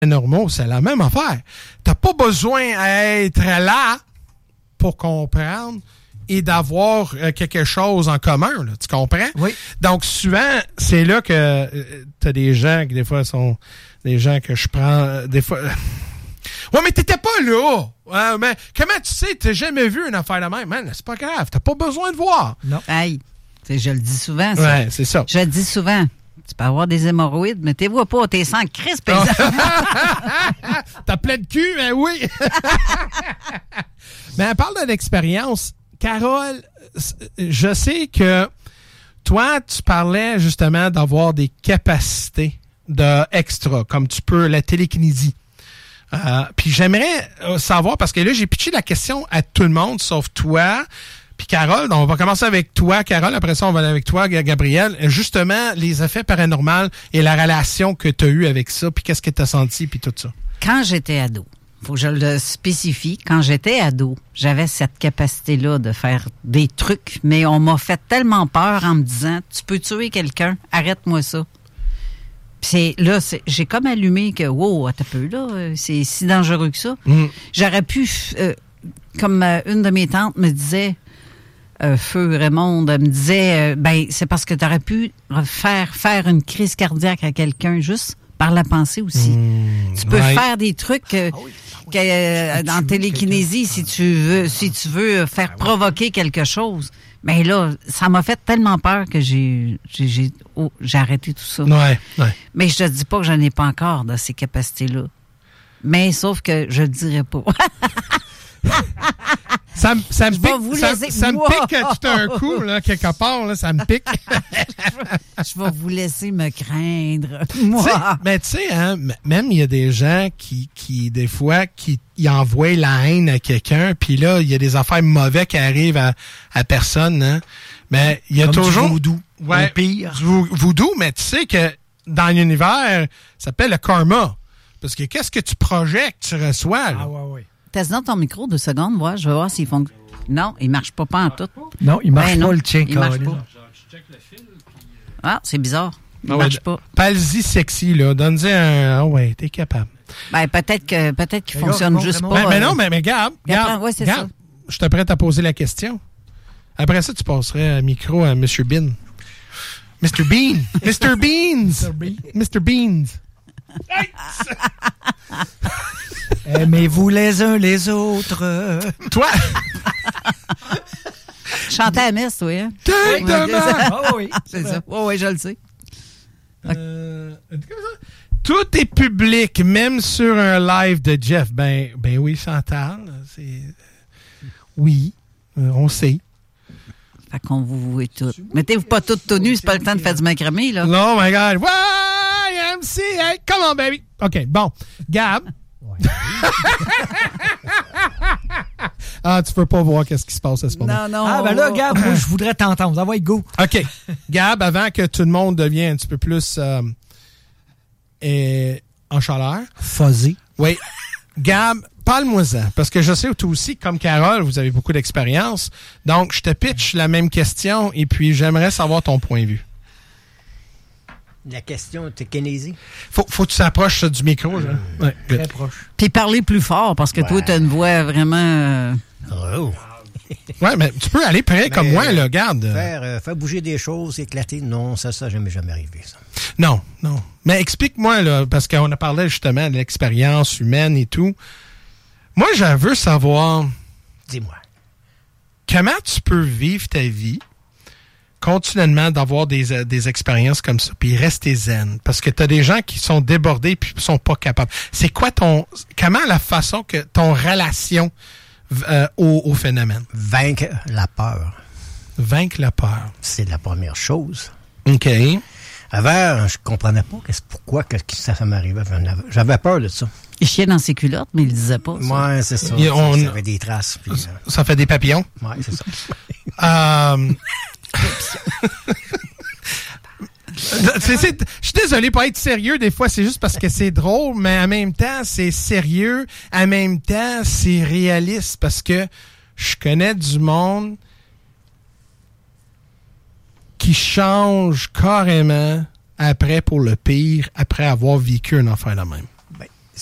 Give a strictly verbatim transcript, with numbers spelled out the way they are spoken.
normaux, c'est la même affaire. T'as pas besoin d'être là pour comprendre et d'avoir euh, quelque chose en commun, là, tu comprends? Oui. Donc, souvent, c'est là que euh, t'as des gens qui, des fois, sont des gens que je prends, euh, des fois... Ouais, mais t'étais pas là! Ouais, mais comment tu sais, t'as jamais vu une affaire de même? Man, c'est pas grave, t'as pas besoin de voir. Non. Hey, je le dis souvent, ça. Ouais, c'est ça. Je le dis souvent. Tu peux avoir des hémorroïdes, mais t'es vois pas, t'es sans crisp, par exemple. T'as plein de cul, mais oui! Mais elle parle de l'expérience. Carole, je sais que toi, tu parlais justement d'avoir des capacités de extra, comme tu peux la télékinésie. Euh, puis j'aimerais savoir, parce que là, j'ai pitché la question à tout le monde, sauf toi. Puis Carole, donc on va commencer avec toi, Carole. Après ça, on va aller avec toi, Gabriel. Justement, les effets paranormaux et la relation que tu as eue avec ça, puis qu'est-ce que tu as senti, puis tout ça. Quand j'étais ado, faut que je le spécifie, quand j'étais ado, j'avais cette capacité-là de faire des trucs, mais on m'a fait tellement peur en me disant « Tu peux tuer quelqu'un, arrête-moi ça ». Puis c'est, là, c'est, j'ai comme allumé que « Wow, attends un peu, là, c'est si dangereux que ça. Mm. » J'aurais pu, euh, comme euh, une de mes tantes me disait, euh, Feu Raymond, me disait euh, « Ben, c'est parce que tu aurais pu faire, faire une crise cardiaque à quelqu'un juste par la pensée aussi. Mmh, tu peux ouais. faire des trucs euh, ah oui, ah oui. Que, euh, en télékinésie si tu veux si tu veux faire ah oui. provoquer quelque chose. Mais là, ça m'a fait tellement peur que j'ai j'ai, j'ai, oh, j'ai arrêté tout ça. Ouais, ouais. Mais je te dis pas que je n'ai pas encore de ces capacités-là. Mais sauf que je le dirai pas. Ça, ça me pique, ça, ça me wow. pique tout un coup, là, quelque part, là, ça me pique. Je vais vous laisser me craindre, moi. Mais tu sais, hein, même il y a des gens qui, qui des fois, qui ils envoient la haine à quelqu'un, puis là, il y a des affaires mauvaises qui arrivent à, à personne, hein. Mais il y a Comme toujours... du voodoo, ouais, au pire. Du voodoo, mais tu sais que dans l'univers, ça s'appelle le karma. Parce que qu'est-ce que tu projectes, tu reçois, là. Ah ouais, ouais. Teste dans ton micro deux secondes, voir, je vais voir s'il fonctionne. Non, il marche pas, pas en tout. Non, il marche ben pas non, le tien. Il marche pas. Ah, c'est bizarre. Il ah ouais, marche pas. Parle-y sexy, là. Donne-y un... Ah ouais, t'es capable. Ben, peut-être que peut-être qu'il mais fonctionne là, juste bon, pas. Ben, mais non, mais, mais Gab, Gab, ouais, c'est Gab, ça. Je te prête à poser la question. Après ça, tu passerais un micro à M. Bean. mister Bean! mister Beans! mister Beans! Aimez-vous les uns les autres. Toi! Chantais à messe, oui. Hein? Tête de main! Oh, oui, c'est ça. Oui, oui, je le sais. Euh, tout est public, même sur un live de Jeff. Ben, ben oui, Chantal. C'est... Oui, on sait. Fait qu'on vous voit toutes. Mettez-vous pas toutes tout nus, c'est pas le temps de faire du macramé, là. Non, my God. Y M C, hey, come on, baby. OK, bon. Gab. Ah, tu peux pas voir qu'est-ce qui se passe à ce moment. Non, non. Ah, ben là, Gab, moi, je voudrais t'entendre. Envoie go. OK. Gab, avant que tout le monde devienne un petit peu plus euh, et en chaleur. Fuzzé. Oui. Gab, parle-moi-en. Parce que je sais que toi aussi, comme Carole, vous avez beaucoup d'expérience. Donc, je te pitch la même question et puis j'aimerais savoir ton point de vue. La question de télékinésie. Faut, faut que tu s'approches du micro. Là. Mmh, ouais, très proche. Puis parler plus fort parce que ouais. toi, tu as une voix vraiment... Euh... Oh. Ouais, mais tu peux aller près mais comme moi, là, regarde. Faire, euh, faire bouger des choses, éclater, non, ça, ça, jamais, jamais arrivé, ça. Non, non. Mais explique-moi, là, parce qu'on a parlé justement de l'expérience humaine et tout. Moi, je veux savoir... Dis-moi. Comment tu peux vivre ta vie continuellement d'avoir des, euh, des expériences comme ça, puis rester zen. Parce que tu as des gens qui sont débordés puis sont pas capables. C'est quoi ton... Comment la façon que ton relation euh, au, au phénomène? Vaincre la peur. Vaincre la peur. C'est la première chose. OK. Avant, je comprenais pas qu'est-ce, pourquoi que ça, ça m'arrivait. J'avais peur de ça. Il chiait dans ses culottes, mais il le disait pas. Oui, c'est ça. Et on... Ça fait des traces. Puis, ça, euh... ça fait des papillons? Oui, c'est ça. euh... c'est, c'est, je suis désolé pour être sérieux, des fois c'est juste parce que c'est drôle, mais en même temps c'est sérieux, en même temps c'est réaliste parce que je connais du monde qui change carrément après pour le pire, après avoir vécu une affaire la même.